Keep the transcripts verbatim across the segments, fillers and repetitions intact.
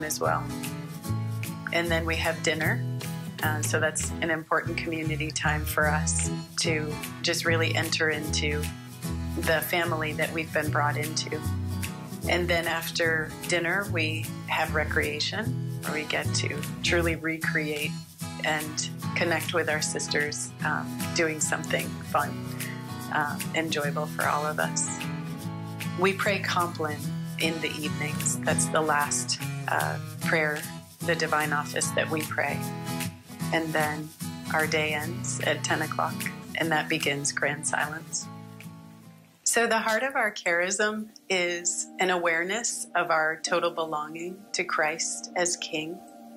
as well. And then we have dinner. Uh, so that's an important community time for us to just really enter into the family that we've been brought into. And then after dinner, we have recreation, where we get to truly recreate and connect with our sisters, um, doing something fun, uh, enjoyable for all of us. We pray Compline in the evenings. That's the last uh, prayer, the divine office that we pray. And then our day ends at ten o'clock, and that begins Grand Silence. So the heart of our charism is an awareness of our total belonging to Christ as King.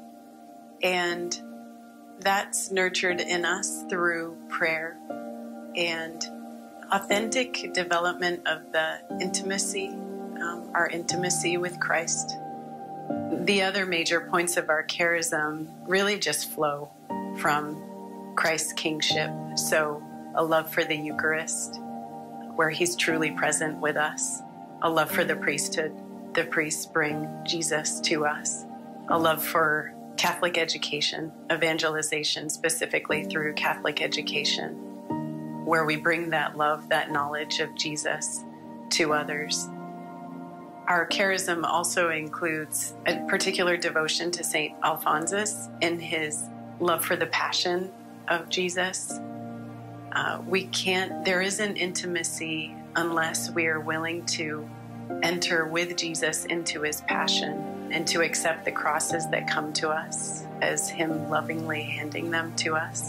And that's nurtured in us through prayer and authentic development of the intimacy, um, our intimacy with Christ. The other major points of our charism really just flow from Christ's kingship. So a love for the Eucharist, where he's truly present with us. A love for the priesthood. The priests bring Jesus to us. A love for Catholic education, evangelization, specifically through Catholic education, where we bring that love, that knowledge of Jesus to others. Our charism also includes a particular devotion to Saint Alphonsus in his love for the passion of Jesus. Uh, we can't, there is an intimacy unless we are willing to enter with Jesus into his passion and to accept the crosses that come to us as him lovingly handing them to us.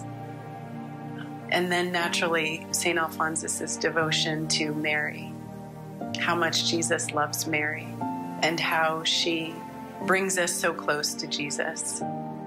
And then naturally, Saint Alphonsus' devotion to Mary, how much Jesus loves Mary and how she brings us so close to Jesus.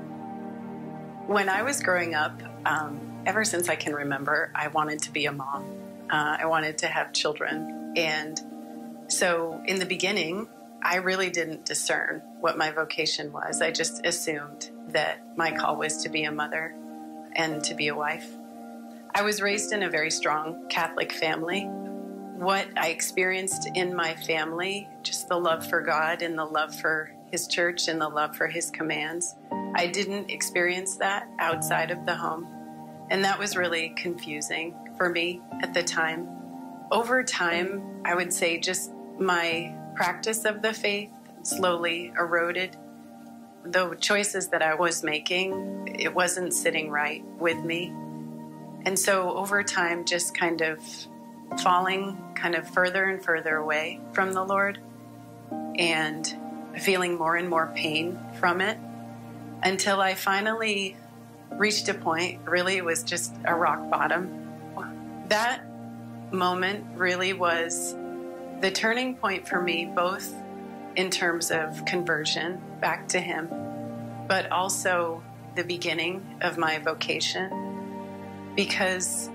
When I was growing up, um, ever since I can remember, I wanted to be a mom. Uh, I wanted to have children. And so in the beginning, I really didn't discern what my vocation was. I just assumed that my call was to be a mother and to be a wife. I was raised in a very strong Catholic family. What I experienced in my family, just the love for God and the love for his church and the love for his commands, I didn't experience that outside of the home. And that was really confusing for me at the time. Over time, I would say just my practice of the faith slowly eroded. The choices that I was making, it wasn't sitting right with me. And so over time, just kind of falling kind of further and further away from the Lord and feeling more and more pain from it until I finally reached a point, really it was just a rock bottom. That moment really was the turning point for me, both in terms of conversion back to him, but also the beginning of my vocation, because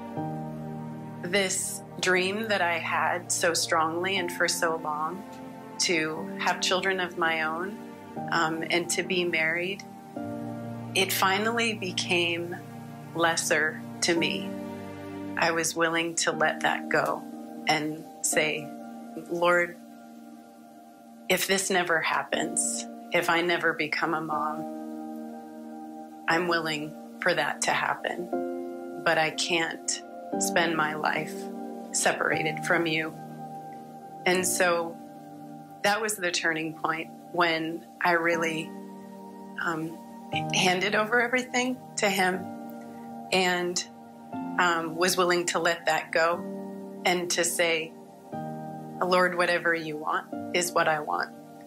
this dream that I had so strongly and for so long to have children of my own um, and to be married, it finally became lesser to me. I was willing to let that go and say, Lord, if this never happens, if I never become a mom, I'm willing for that to happen, but I can't spend my life separated from you. And so that was the turning point when I really um, handed over everything to him and um, was willing to let that go and to say, Lord, whatever you want is what I want.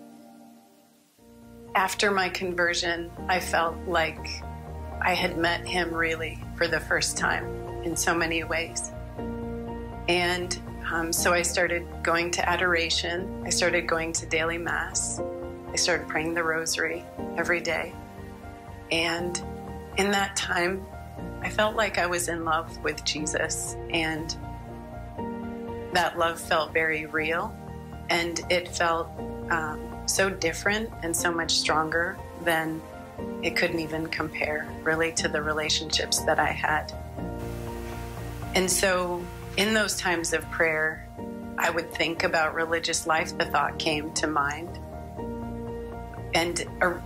After my conversion, I felt like I had met him really for the first time in so many ways. And um, so I started going to adoration. I started going to daily mass. I started praying the rosary every day. And in that time, I felt like I was in love with Jesus, and that love felt very real, and it felt um, so different and so much stronger than it couldn't even compare really to the relationships that I had. And so in those times of prayer, I would think about religious life. The thought came to mind, and uh,